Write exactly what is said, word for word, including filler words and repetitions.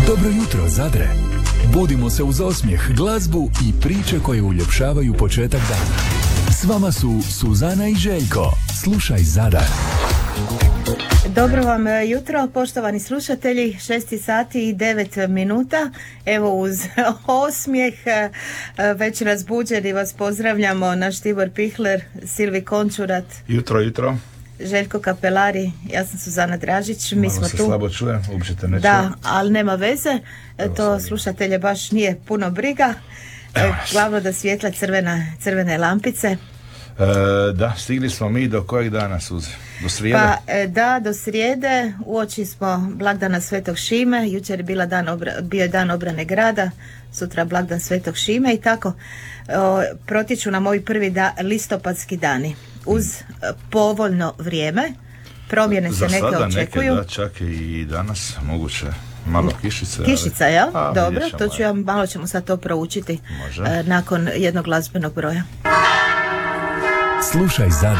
Dobro jutro, Zadre. Budimo se uz osmijeh, glazbu i priče koje uljepšavaju početak dana. S vama su Suzana i Željko. Slušaj Zadar. Dobro vam jutro, poštovani slušatelji, šesti sati i devet minuta. Evo uz osmijeh, već razbuđeni vas pozdravljamo, naš Tibor Pihler, Silvi Končurat. Jutro, jutro. Željko Kapelari, ja sam Suzana Dražić, mi Malo smo se tu. slabo čuje, uopće te ne Da, čuje. ali nema veze, Evo to sad. slušatelje baš nije puno briga. Evo. Glavno da svijetle crvena, crvene lampice. E, da, stigli smo mi do kojeg dana, Suzi? Do srijede? Pa e, da, do srijede uoči smo blagdana Svetog Šime, jučer je bila dan obra, bio je dan obrane grada, sutra blagdan Svetog Šime i tako o, protiču nam ovi prvi da, listopadski dani uz e, povoljno vrijeme, promjene se Za neke sada očekuju. neke, da, čak i danas moguće malo kišice. Kišica, ali- jel? A, Dobro, vidjet to ćemo, ću ja, malo ćemo sad to proučiti Može. e, nakon jednog glazbenog broja. Slušaj Zadar.